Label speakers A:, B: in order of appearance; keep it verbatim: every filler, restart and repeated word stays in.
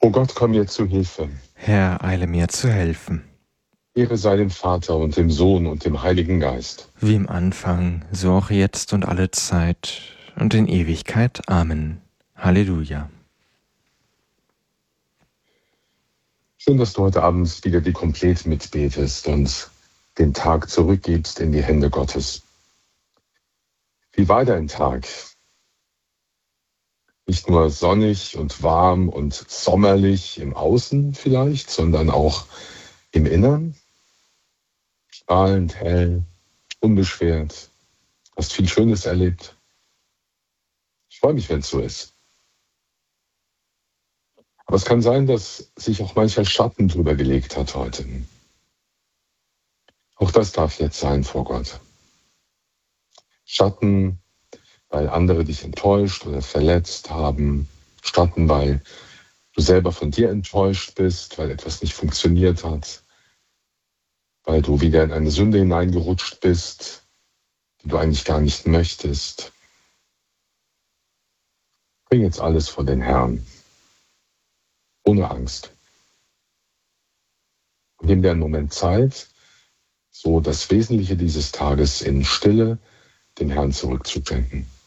A: O Gott, komm mir zu Hilfe.
B: Herr, eile mir zu helfen.
A: Ehre sei dem Vater und dem Sohn und dem Heiligen Geist.
B: Wie im Anfang, so auch jetzt und alle Zeit und in Ewigkeit. Amen. Halleluja.
A: Schön, dass du heute Abend wieder die Komplett mitbetest und den Tag zurückgibst in die Hände Gottes. Wie war dein Tag? Nicht nur sonnig und warm und sommerlich im Außen vielleicht, sondern auch im Innern? Strahlend, hell, unbeschwert. Hast viel Schönes erlebt? Ich freue mich, wenn es so ist. Aber es kann sein, dass sich auch mancher Schatten drüber gelegt hat heute. Auch das darf jetzt sein vor Gott. Schatten, weil andere dich enttäuscht oder verletzt haben. Schatten, weil du selber von dir enttäuscht bist, weil etwas nicht funktioniert hat. Weil du wieder in eine Sünde hineingerutscht bist, die du eigentlich gar nicht möchtest. Bring jetzt alles vor den Herrn. Ohne Angst. Und nimm dir einen Moment Zeit, so das Wesentliche dieses Tages in Stille dem Herrn zurückzuschenken.